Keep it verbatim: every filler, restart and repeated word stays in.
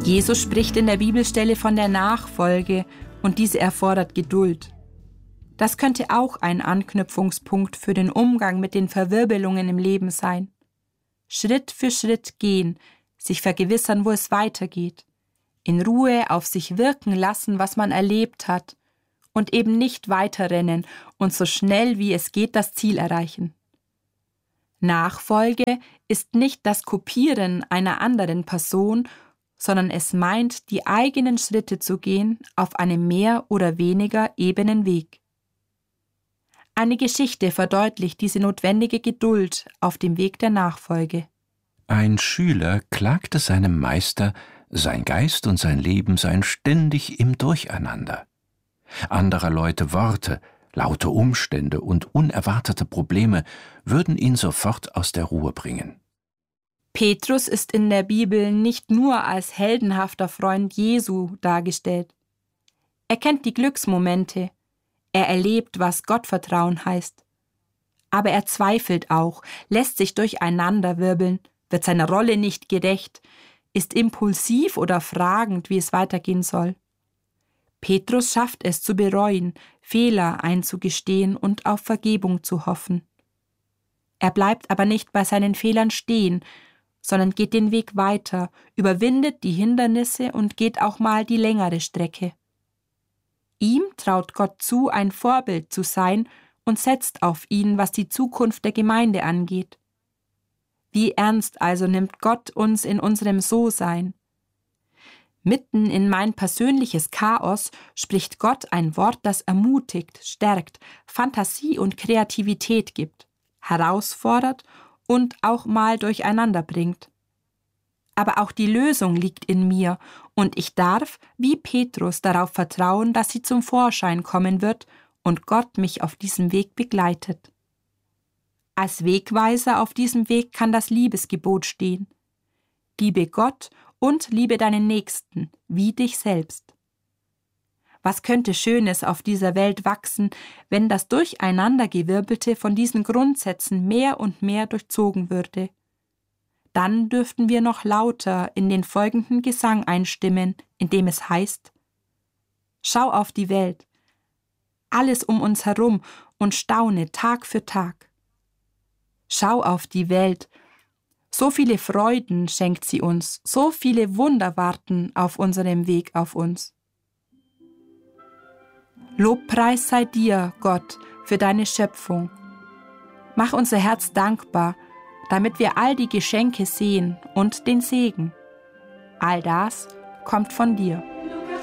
Jesus spricht in der Bibelstelle von der Nachfolge und diese erfordert Geduld. Das könnte auch ein Anknüpfungspunkt für den Umgang mit den Verwirbelungen im Leben sein. Schritt für Schritt gehen, sich vergewissern, wo es weitergeht. In Ruhe auf sich wirken lassen, was man erlebt hat und eben nicht weiterrennen und so schnell wie es geht das Ziel erreichen. Nachfolge ist nicht das Kopieren einer anderen Person, sondern es meint, die eigenen Schritte zu gehen auf einem mehr oder weniger ebenen Weg. Eine Geschichte verdeutlicht diese notwendige Geduld auf dem Weg der Nachfolge. Ein Schüler klagte seinem Meister, sein Geist und sein Leben seien ständig im Durcheinander. Anderer Leute Worte, laute Umstände und unerwartete Probleme würden ihn sofort aus der Ruhe bringen. Petrus ist in der Bibel nicht nur als heldenhafter Freund Jesu dargestellt. Er kennt die Glücksmomente, er erlebt, was Gottvertrauen heißt. Aber er zweifelt auch, lässt sich durcheinanderwirbeln, wird seiner Rolle nicht gerecht, ist impulsiv oder fragend, wie es weitergehen soll. Petrus schafft es zu bereuen, Fehler einzugestehen und auf Vergebung zu hoffen. Er bleibt aber nicht bei seinen Fehlern stehen, sondern geht den Weg weiter, überwindet die Hindernisse und geht auch mal die längere Strecke. Ihm traut Gott zu, ein Vorbild zu sein und setzt auf ihn, was die Zukunft der Gemeinde angeht. Wie ernst also nimmt Gott uns in unserem So-Sein? Mitten in mein persönliches Chaos spricht Gott ein Wort, das ermutigt, stärkt, Fantasie und Kreativität gibt, herausfordert und auch mal durcheinander bringt. Aber auch die Lösung liegt in mir und ich darf, wie Petrus, darauf vertrauen, dass sie zum Vorschein kommen wird und Gott mich auf diesem Weg begleitet. Als Wegweiser auf diesem Weg kann das Liebesgebot stehen. Liebe Gott und liebe deinen Nächsten, wie dich selbst. Was könnte Schönes auf dieser Welt wachsen, wenn das Durcheinandergewirbelte von diesen Grundsätzen mehr und mehr durchzogen würde? Dann dürften wir noch lauter in den folgenden Gesang einstimmen, in dem es heißt: Schau auf die Welt, alles um uns herum und staune Tag für Tag. Schau auf die Welt, so viele Freuden schenkt sie uns, so viele Wunder warten auf unserem Weg auf uns. Lobpreis sei dir, Gott, für deine Schöpfung. Mach unser Herz dankbar, damit wir all die Geschenke sehen und den Segen. All das kommt von dir.